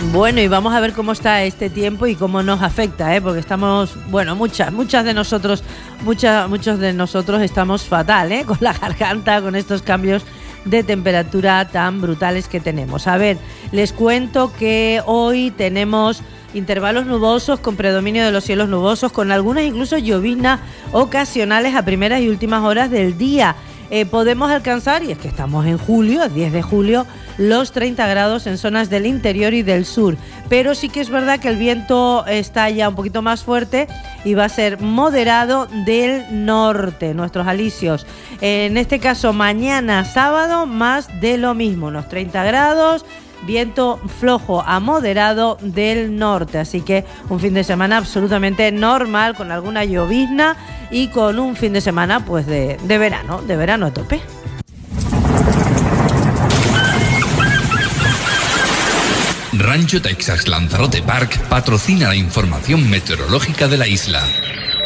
Bueno, y vamos a ver cómo está este tiempo y cómo nos afecta, porque estamos, bueno, muchos de nosotros estamos fatal, con la garganta, con estos cambios de temperatura tan brutales que tenemos. A ver, les cuento que hoy tenemos intervalos nubosos con predominio de los cielos nubosos, con algunas incluso lloviznas ocasionales a primeras y últimas horas del día. Podemos alcanzar, y es que estamos en julio, 10 de julio, los 30 grados en zonas del interior y del sur. Pero sí que es verdad que el viento está ya un poquito más fuerte y va a ser moderado del norte, nuestros alisios. En este caso, mañana sábado, más de lo mismo, unos 30 grados, viento flojo a moderado del norte, así que un fin de semana absolutamente normal, con alguna llovizna y con un fin de semana pues de verano a tope. Rancho Texas Lanzarote Park patrocina la información meteorológica de la isla.